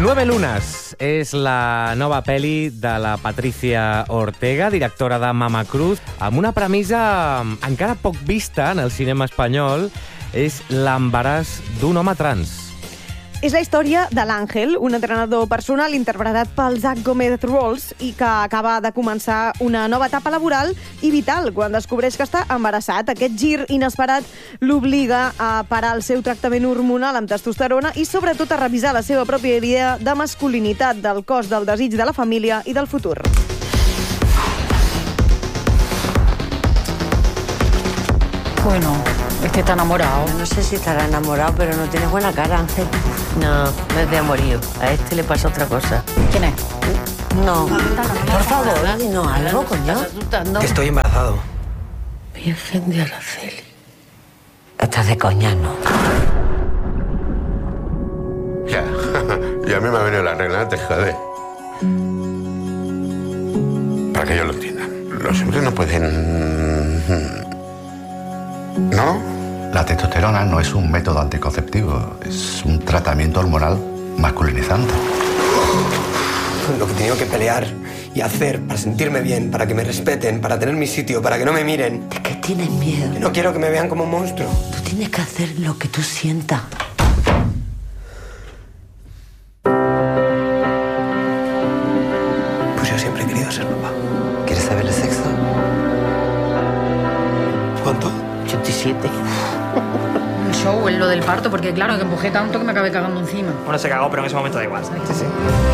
Nueve lunes és la nova pel·li de la Patricia Ortega, directora de Mama Cruz, amb una premissa encara poc vista en el cinema espanyol, és l'embaràs d'un home trans. És la història de l'Àngel, un entrenador personal interpretat pel Zach Gomez-Rolls i que acaba de començar una nova etapa laboral i vital quan descobreix que està embarassat. Aquest gir inesperat l'obliga a parar el seu tractament hormonal amb testosterona i sobretot a revisar la seva pròpia idea de masculinitat, del cos, del desig de la família i del futur. Bueno, está enamorado. No sé si estará enamorado, pero no tienes buena cara, Ángel. No, no es de amorío. A este le pasa otra cosa. ¿Quién es? No. Por favor, dinos algo, coño. ¿Estás asustando? Estoy embarazado. Virgen de Araceli. Estás de coña, ¿no? Ya, y a mí me ha venido la regla antes, joder. Para que ellos lo entiendan. Los hombres no pueden... ¿No? La testosterona no es un método anticonceptivo, es un tratamiento hormonal masculinizante. Lo que he tenido que pelear y hacer para sentirme bien, para que me respeten, para tener mi sitio, para que no me miren. ¿De qué tienes miedo? Que no quiero que me vean como un monstruo. Tú tienes que hacer lo que tú sientas. Pues yo siempre he querido ser papá. ¿Quieres saber el sexo? ¿Cuánto? 87. Un show es lo del parto, porque claro, que empujé tanto que me acabé cagando encima. Bueno, se cagó, pero en ese momento da igual, ¿sabes? Sí.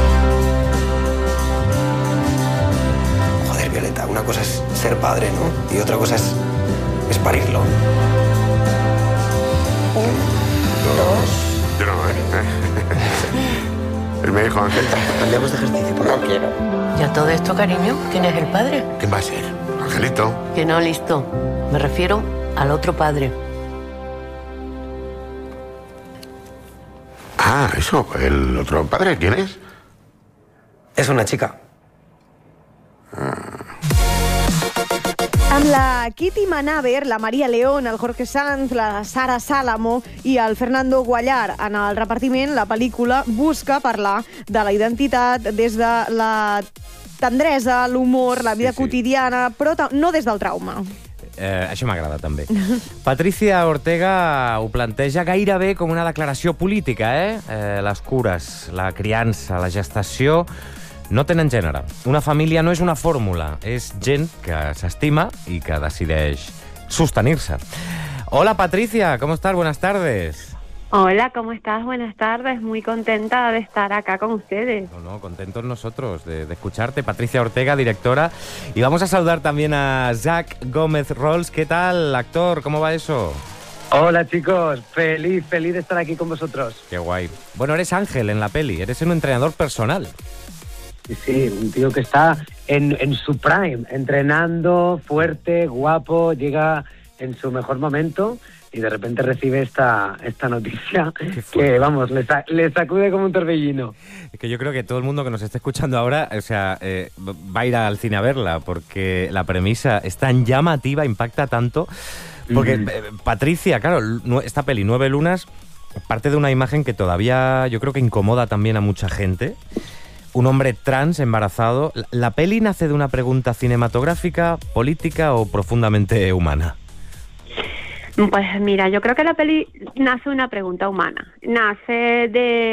Joder, Violeta, una cosa es ser padre, ¿no? Y otra cosa es parirlo. Yo no, Él me dijo, Ángel, Cambiamos de ejercicio, por favor. no quiero. ¿Y a todo esto, cariño? ¿Quién es el padre? ¿Quién va a ser? Angelito. Que no, listo. Me refiero al otro padre. Ah, eso, el otro padre, ¿quién es? Es una chica. Amb la Kitty Manaver, la Maria León, el Jorge Sanz, la Sara Sálamo i el Fernando Guallar en el repartiment, la pel·lícula busca parlar de la identitat des de la tendresa, l'humor, la vida quotidiana, però no des del trauma. Això m'agrada també. Patricia Ortega ho planteja gairebé com una declaració política, les cures, la criança, la gestació no tenen gènere. Una família no és una fórmula, és gent que s'estima i que decideix sostenir-se. Hola, Patricia, ¿cómo estás? Buenas tardes. Hola, ¿cómo estás? Buenas tardes. Muy contenta de estar acá con ustedes. No, contentos nosotros de escucharte. Patricia Ortega, directora. Y vamos a saludar también a Zach Gomez-Rolls. ¿Qué tal, actor? ¿Cómo va eso? Hola, chicos. Feliz de estar aquí con vosotros. Qué guay. Bueno, eres Ángel en la peli. Eres un entrenador personal. Sí, un tío que está en su prime, entrenando, fuerte, guapo, llega en su mejor momento y de repente recibe esta noticia que, vamos, le sacude como un torbellino. Es que yo creo que todo el mundo que nos esté escuchando ahora, o sea, va a ir al cine a verla, porque la premisa es tan llamativa, impacta tanto. Porque, Patricia, claro, esta peli, 9 lunas, parte de una imagen que todavía yo creo que incomoda también a mucha gente. Un hombre trans embarazado. ¿La peli nace de una pregunta cinematográfica, política o profundamente humana? Pues mira, yo creo que la peli nace de una pregunta humana. Nace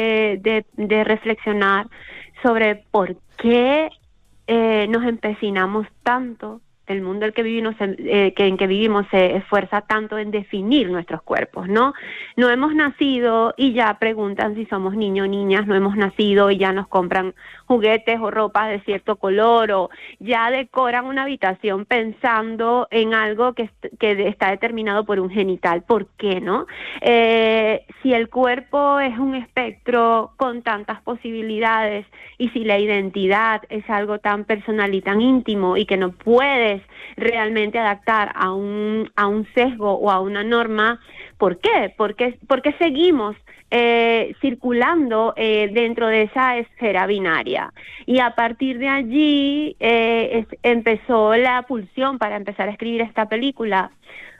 de reflexionar sobre por qué nos empecinamos tanto. El mundo en que vivimos se esfuerza tanto en definir nuestros cuerpos, ¿no? No hemos nacido y ya preguntan si somos niños o niñas, no hemos nacido y ya nos compran juguetes o ropas de cierto color, o ya decoran una habitación pensando en algo que está determinado por un genital. ¿Por qué, no? Si el cuerpo es un espectro con tantas posibilidades y si la identidad es algo tan personal y tan íntimo y que no puedes realmente adaptar a un sesgo o a una norma, ¿por qué? ¿Por qué seguimos circulando dentro de esa esfera binaria? Y a partir de allí empezó la pulsión para empezar a escribir esta película,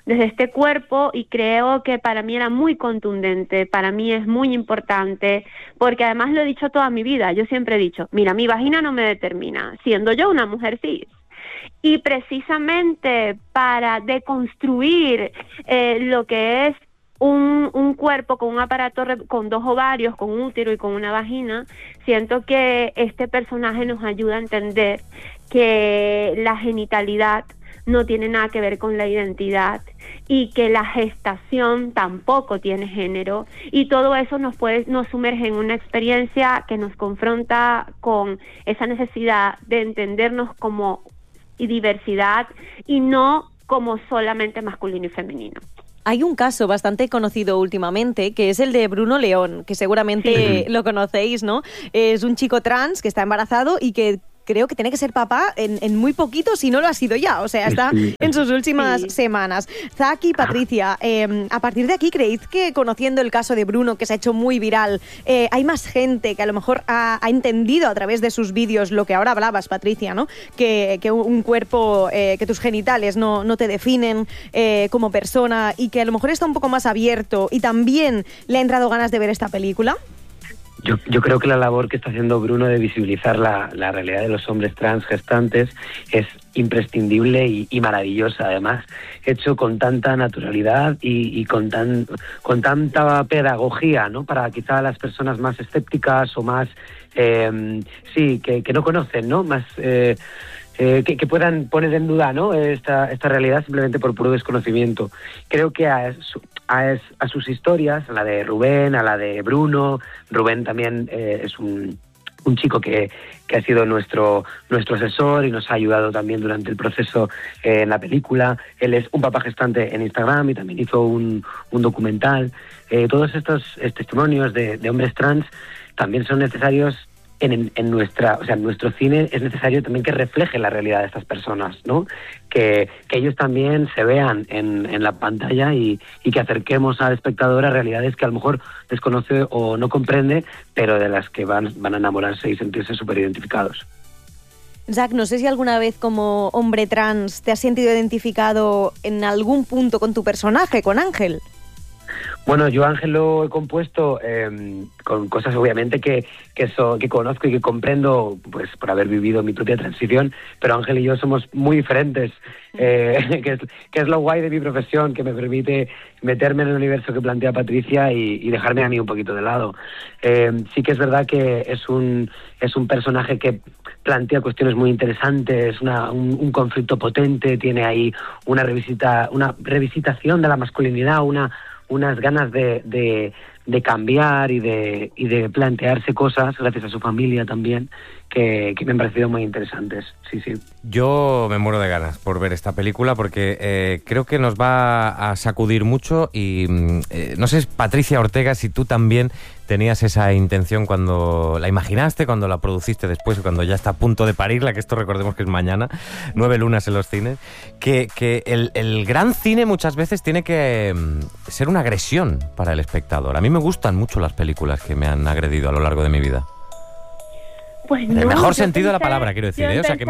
desde este cuerpo, y creo que para mí era muy contundente, para mí es muy importante, porque además lo he dicho toda mi vida, yo siempre he dicho, mira, mi vagina no me determina, siendo yo una mujer cis. Y precisamente para deconstruir lo que es un cuerpo con un aparato, con 2 ovarios, con un útero y con una vagina, siento que este personaje nos ayuda a entender que la genitalidad no tiene nada que ver con la identidad y que la gestación tampoco tiene género, y todo eso nos sumerge en una experiencia que nos confronta con esa necesidad de entendernos como diversidad y no como solamente masculino y femenino. Hay un caso bastante conocido últimamente, que es el de Bruno León, que seguramente lo conocéis, ¿no? Es un chico trans que está embarazado y que creo que tiene que ser papá en muy poquito, si no lo ha sido ya. O sea, está en sus últimas semanas. Zac y Patricia, a partir de aquí, ¿creéis que, conociendo el caso de Bruno, que se ha hecho muy viral, hay más gente que a lo mejor ha entendido a través de sus vídeos lo que ahora hablabas, Patricia, ¿no? Que un cuerpo, que tus genitales no te definen como persona, y que a lo mejor está un poco más abierto y también le ha entrado ganas de ver esta película? Yo creo que la labor que está haciendo Bruno de visibilizar la realidad de los hombres trans gestantes es imprescindible y maravillosa, además, hecho con tanta naturalidad y con tanta pedagogía, ¿no? Para quizá las personas más escépticas o más, que no conocen, ¿no? Más... que puedan poner en duda, ¿no? esta realidad simplemente por puro desconocimiento. Creo que a sus historias, a la de Rubén, a la de Bruno, Rubén también es un chico que ha sido nuestro asesor y nos ha ayudado también durante el proceso en la película. Él es un papá gestante en Instagram y también hizo un documental. Todos estos testimonios de hombres trans también son necesarios en nuestro cine. Es necesario también que refleje la realidad de estas personas, ¿no? Que ellos también se vean en la pantalla y que acerquemos al espectador a realidades que a lo mejor desconoce o no comprende, pero de las que van a enamorarse y sentirse súper identificados. Zac, no sé si alguna vez como hombre trans te has sentido identificado en algún punto con tu personaje, con Ángel. Bueno, yo Ángel lo he compuesto con cosas obviamente que conozco y que comprendo, pues por haber vivido mi propia transición, pero Ángel y yo somos muy diferentes, que es lo guay de mi profesión, que me permite meterme en el universo que plantea Patricia y dejarme a mí un poquito de lado. Sí que es verdad que es un personaje que plantea cuestiones muy interesantes, un conflicto potente, tiene ahí una revisitación de la masculinidad, unas ganas de cambiar y de plantearse cosas, gracias a su familia también, que me han parecido muy interesantes. Sí. Yo me muero de ganas por ver esta película porque creo que nos va a sacudir mucho y no sé, Patricia Ortega, si tú también tenías esa intención cuando la imaginaste, cuando la produciste después, cuando ya está a punto de parirla, que esto recordemos que es mañana, 9 lunas en los cines, que el gran cine muchas veces tiene que ser una agresión para el espectador. A mí me gustan mucho las películas que me han agredido a lo largo de mi vida. Pues en el mejor sentido de la palabra, quiero decir, o sea, que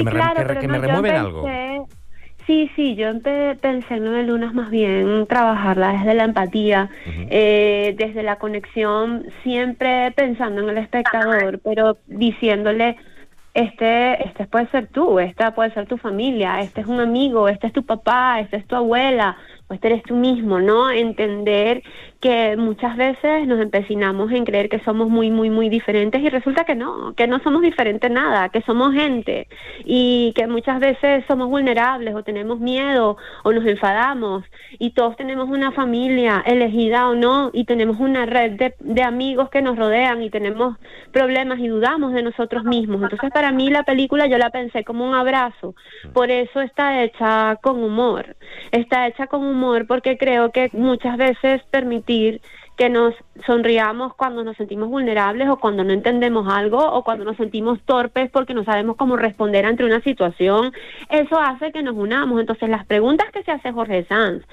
me remueven algo. Sí, yo pensé en 9 lunas más bien trabajarla desde la empatía, desde la conexión, siempre pensando en el espectador, pero diciéndole, este puede ser tú, esta puede ser tu familia, este es un amigo, este es tu papá, este es tu abuela, o este eres tú mismo, ¿no? Entender que muchas veces nos empecinamos en creer que somos muy, muy, muy diferentes y resulta que no somos diferentes nada, que somos gente y que muchas veces somos vulnerables o tenemos miedo o nos enfadamos y todos tenemos una familia elegida o no y tenemos una red de amigos que nos rodean y tenemos problemas y dudamos de nosotros mismos. Entonces para mí la película yo la pensé como un abrazo, por eso está hecha con humor porque creo que muchas veces permitir que nos sonriamos cuando nos sentimos vulnerables o cuando no entendemos algo o cuando nos sentimos torpes porque no sabemos cómo responder ante una situación. Eso hace que nos unamos. Entonces, las preguntas que se hace Jorge Sanz,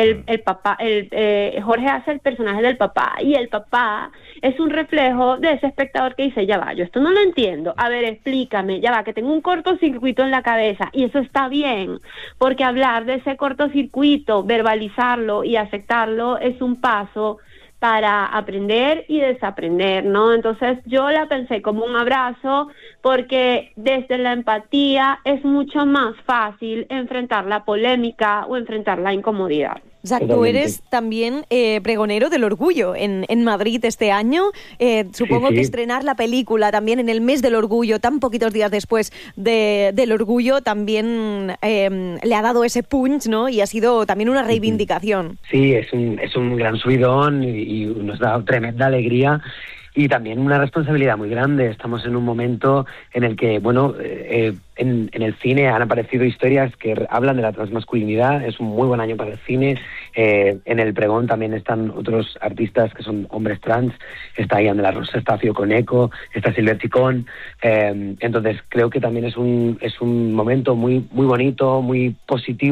Jorge hace el personaje del papá, y el papá es un reflejo de ese espectador que dice, ya va, yo esto no lo entiendo, a ver, explícame, ya va, que tengo un cortocircuito en la cabeza, y eso está bien, porque hablar de ese cortocircuito, verbalizarlo y aceptarlo es un paso para aprender y desaprender, ¿no? Entonces yo la pensé como un abrazo, porque desde la empatía es mucho más fácil enfrentar la polémica o enfrentar la incomodidad. Zach, tú eres también pregonero del orgullo en Madrid este año. Supongo que estrenar la película también en el mes del orgullo, tan poquitos días después del orgullo, también le ha dado ese punch, ¿no? Y ha sido también una reivindicación. Sí, es un gran subidón y nos da tremenda alegría. Y también una responsabilidad muy grande. Estamos en un momento en el que, bueno, en el cine han aparecido historias que hablan de la transmasculinidad. Es un muy buen año para el cine. En el pregón también están otros artistas que son hombres trans. Está Ian de la Rosa, está Fio Coneco, está Silver Chicón. Entonces creo que también es un momento muy, muy bonito, muy positivo.